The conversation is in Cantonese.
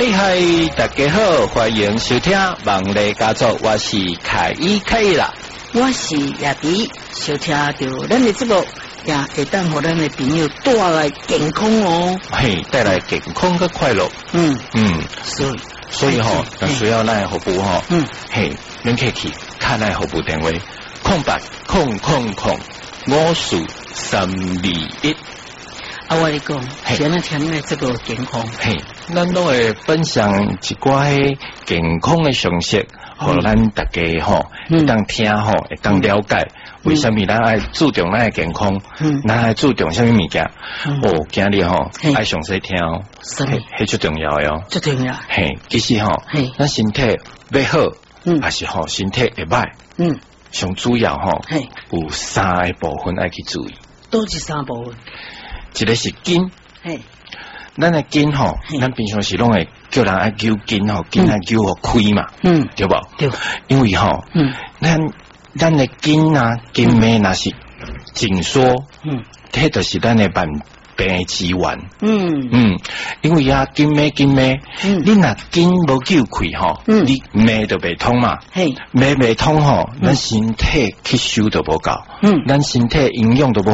嗨，大家好，欢迎收听网络家族，我是凯伊啦， 我是亚迪，收听到咱的节目，也会当互咱的朋友带来健康哦。 嘿，带来健康跟快乐。所以吼，需要咱的服务吼，嘿，恁可以去看咱的服务电话0800543221。 我跟你讲，先来听咱的这个健康。 嘿，咱都会分享一寡健康的常识，互咱大家吼，会当听吼，会当了解。为什么咱爱注重咱的健康？咱爱注重什么物件？今日吼爱详细听哦，迄最重要的哦， 最重要。 嘿，其实吼，咱身体要好，还是吼身体会歹？上主要吼，有3个部分爱去注意。 都是3部分。 一个是筋，咱的筋吼，咱平常时拢会叫人爱揪筋吼，筋爱揪互开嘛，对不？ 对， 因为吼，咱的筋啊，筋脉若是紧缩，迄就是咱的慢病之源。因为啊，筋脉，你若筋无揪开吼，你脉就袂通嘛，脉袂通吼，咱身体吸收就无够，咱身体营养都无